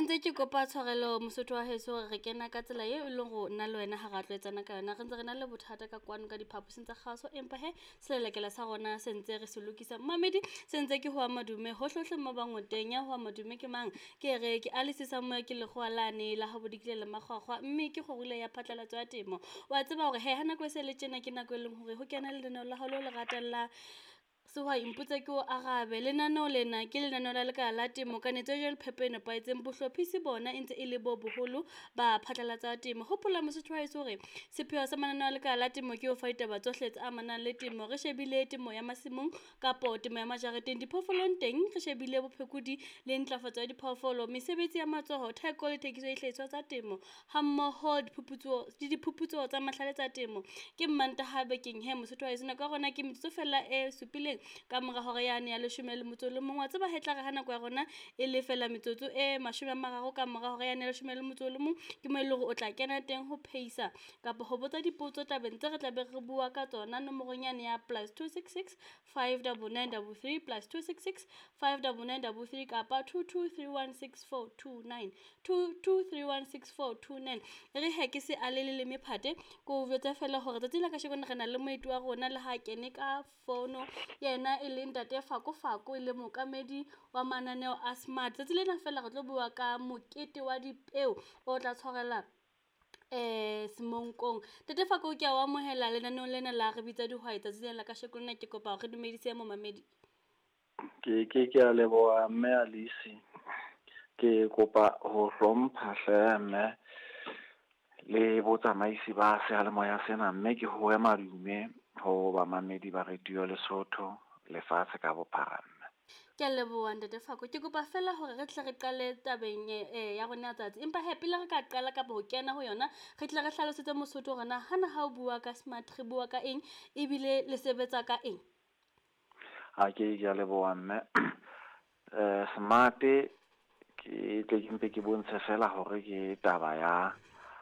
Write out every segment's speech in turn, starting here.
ntse ke kopa tshwarelo Mosotho wa heso re kena ka tsela eo e leng go nna le wena ga ra tlwetsana ka yona re ntse re na le bothata ka kwano ka diphaposing tsa kgaso empa he selelekela sa rona se ntse re se lokisa mamedi se ntse ke ho madume hohlohle mo bangoteng ya ho madume ke mang ke re ke alisisa mo ke le goalane la ha bodikile le magwagwa mme ke go rule ya phatlalatso ya temo wa tseba hore he hana go se le tjena ke nako e leng hore ho kena le lenao la ha lo le ratella Sewa imputse ke o arabe lenaneo lena ke lenaneo la lekala la temo ka netso jwale phepo e nepahetseng bohlophisi bona e ntse e le bo boholo ba phatlalatsa temo hopola Mosotho wa heso hore sepheo sa mananeo a lekala la temo ke ho fa ditaba tsohle tse amanang le temo re shebile temo ya masimong kapo temo ya majareteng diphoofolong teng re shebile bophekudi le ntlafatso ya diphoofolo mesebetsi ya matsoho theko le thekiso e hlahiswa tsa temo hammoho diphuputso tsa mahlale tsa temo ke Mantaha bekeng he Mosotho wa heso na ka rona ke metsotso fela e supileng ka mora hore yane ya 11 wa tseba hetla re hana kwa rona e le fela metsotso e 30 ka mora hore yane ya 11 ke mo ile o tla kena teng ho pheisa kapa ho botsa dipotso tabeng tse re tla be re bua ka tsona nomorong yane ya +266 59933 +266 59933 kapa 22316429 22316429 re he ke se a le mephate ko botsa fela hore tsatsi la ka shekona re na le moeti wa rona le ha kene ka fono yena e le ntate Fako e le mokamedi wa mananeo a smart tsatsi lena fela re tlo bua ka mokete wa dipeo o tla tshwarela Semonkong tete Fako ke a wa mohela lenaneo lena la re bitsa dihwai tsatsi la ka shekona ke kopa re dumedise mo mamedi ke a leboha mme Alice ke kopa ho hlompha mme le botsamaisi ba sealemoya sena mme ke ho madume ho ba mamedi ba radio Lesotho lefatshe ka bophara ke a leboha ntate Fako ke kopa fela hore re tle re qale tabeng ya rona tsatsi empa he pele re ka qala ka bo kena ho yona re tle re hlalosetse Mosotho hore na hana ha o bua ka smart re bua ka eng ebile le sebetsa ka eng ke a leboha mme smart ke tle ke mpe ke bontshe fela hore ke taba ya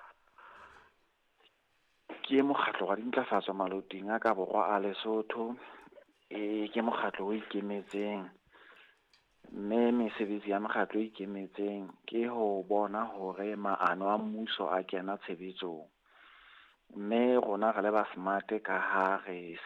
ke mokgatlo wa dintlafatso maloting a ka borwa a Lesotho ke mokgatlo o ikemetseng mme mesebetsi ya mokgatlo o ikemetseng ke ho bona hore maano a mmuso a kena tshebetsong mme rona re le ba smart ka ha re